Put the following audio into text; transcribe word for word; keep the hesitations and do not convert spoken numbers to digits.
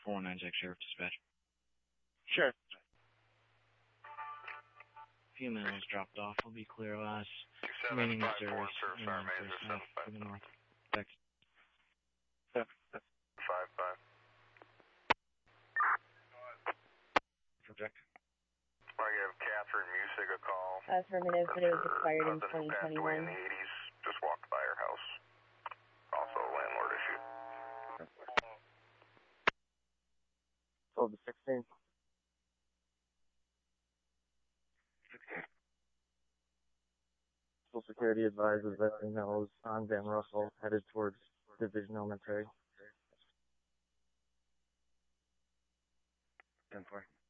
four one nine Jack Sheriff Dispatch. Sure. Few miles dropped off. Will be clear of us. Remaining in service. Remaining in service south to the north. Texas. Five five. Project. I give Catherine Music a call. Affirmative, but it was expired in Husband twenty passed away in twenty-one. the eighties. Just walked by her house. Also a landlord issue. twelve to sixteen. Social Security advises that females on Van Russell headed towards Division Elementary. ten four.